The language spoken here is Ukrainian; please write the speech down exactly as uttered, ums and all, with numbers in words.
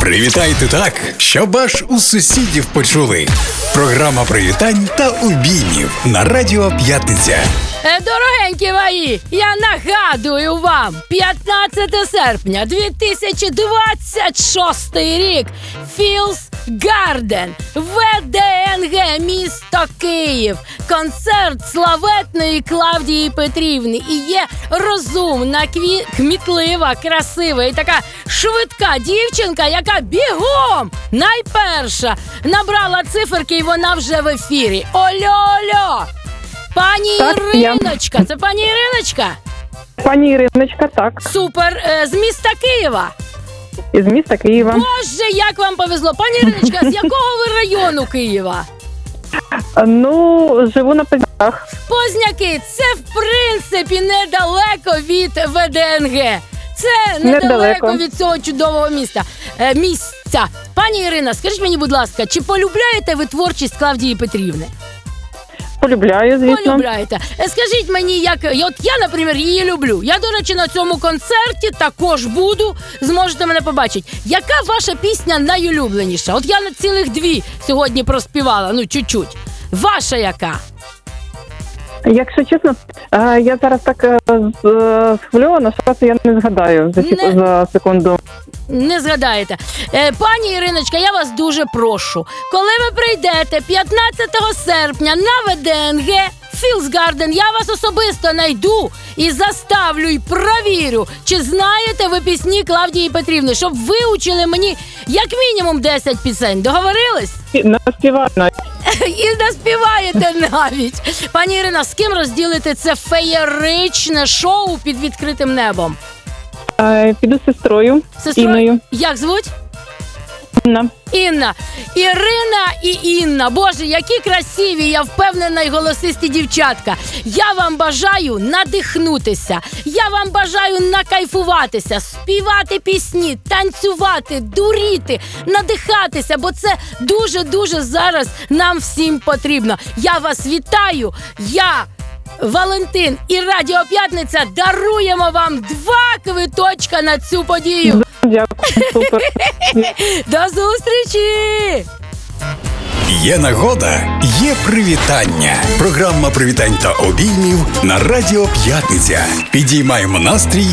Привітайте так, щоб аж у сусідів почули. Програма привітань та обіймів на Радіо П'ятниця. Дорогенькі мої, я нагадую вам, п'ятнадцяте серпня дві тисячі двадцять шостий рік, Філс Гарден, ВДНГ, місто Київ. Концерт славетної Клавдії Петрівни. І є розумна, кві... кмітлива, красива і така швидка дівчинка, яка бігом найперша набрала циферки, і вона вже в ефірі. Ольо-ольо! Пані Так, Іриночка, я. Це пані Іриночка? Пані Іриночка, так. Супер, е, з міста Києва. Із міста Києва. Боже, як вам повезло. Пані Іриночка, з якого ви району Києва? Ну, живу на Позняках. Позняки, це в принципі недалеко від ВДНГ. Це недалеко, Недалеко. від цього чудового міста. Е, місця. Пані Ірина, скажіть мені, будь ласка, чи полюбляєте ви творчість Клавдії Петрівни? Полюбляю, звісно. Полюбляєте. Е, Скажіть мені, як... От я, наприклад, її люблю. Я, до речі, на цьому концерті також буду. Зможете мене побачити. Яка ваша пісня найулюбленіша? От я на цілих дві сьогодні проспівала, ну, чуть-чуть. Ваша яка? Якщо чесно, е, я зараз так е, з- е, схвильована, що просто я не згадаю за, сек- Не- за секунду. Не згадаєте. Е, пані Іриночка, я вас дуже прошу. Коли ви прийдете п'ятнадцятого серпня на ВДНГ, Філс Гарден, я вас особисто найду і заставлю, і провірю, чи знаєте ви пісні Клавдії Петрівни, щоб виучили мені як мінімум десять пісень. Договорились? Наспіваю навіть. І наспіваєте навіть. Пані Ірина, з ким розділите це феєричне шоу під відкритим небом? Е, Піду з сестрою, Сестрою? Інною. Як звуть? Інна. Інна. Ірина і Інна. Боже, які красиві, я впевнена, й голосисті дівчатка. Я вам бажаю надихнутися. Я вам бажаю накайфуватися, співати пісні, танцювати, дуріти, надихатися, бо це дуже-дуже зараз нам всім потрібно. Я вас вітаю. Я, Валентин і Радіо П'ятниця даруємо вам два квиточка на цю подію. Дякую, супер. До зустрічі! Є нагода, є привітання. Програма привітань та обіймів на Радіо П'ятниця. Підіймаємо настрій